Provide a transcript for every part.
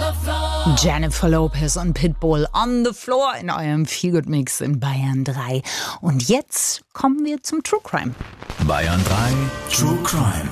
Jennifer Lopez und Pitbull on the floor in eurem Feelgood-Mix in Bayern 3. Und jetzt kommen wir zum True Crime. Bayern 3 True Crime.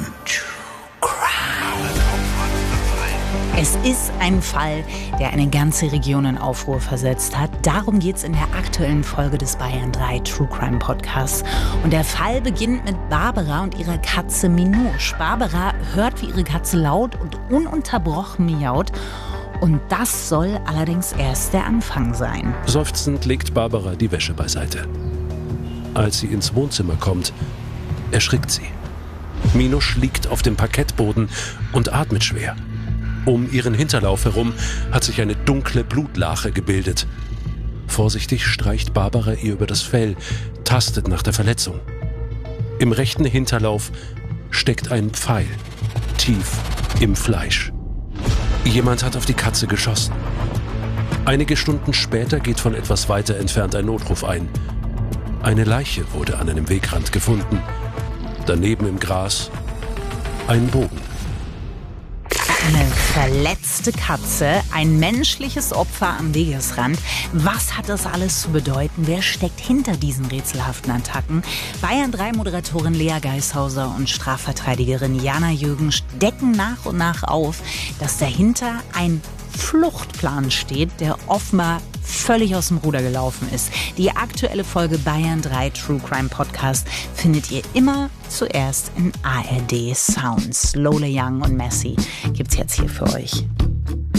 Es ist ein Fall, der eine ganze Region in Aufruhr versetzt hat. Darum geht es in der aktuellen Folge des Bayern 3 True Crime Podcasts. Und der Fall beginnt mit Barbara und ihrer Katze Minouche. Barbara hört, wie ihre Katze laut und ununterbrochen miaut. Und das soll allerdings erst der Anfang sein. Seufzend legt Barbara die Wäsche beiseite. Als sie ins Wohnzimmer kommt, erschrickt sie. Minouche liegt auf dem Parkettboden und atmet schwer. Um ihren Hinterlauf herum hat sich eine dunkle Blutlache gebildet. Vorsichtig streicht Barbara ihr über das Fell, tastet nach der Verletzung. Im rechten Hinterlauf steckt ein Pfeil, tief im Fleisch. Jemand hat auf die Katze geschossen. Einige Stunden später geht von etwas weiter entfernt ein Notruf ein. Eine Leiche wurde an einem Wegrand gefunden. Daneben im Gras ein Bogen. Eine verletzte Katze, ein menschliches Opfer am Wegesrand. Was hat das alles zu bedeuten? Wer steckt hinter diesen rätselhaften Attacken? Bayern 3 Moderatorin Lea Geishauser und Strafverteidigerin Jana Jürgen decken nach und nach auf, dass dahinter ein Fluchtplan steht, der offenbar völlig aus dem Ruder gelaufen ist. Die aktuelle Folge Bayern 3 True Crime Podcast findet ihr immer zuerst in ARD Sounds. Lola Young und Messi gibt's jetzt hier für euch.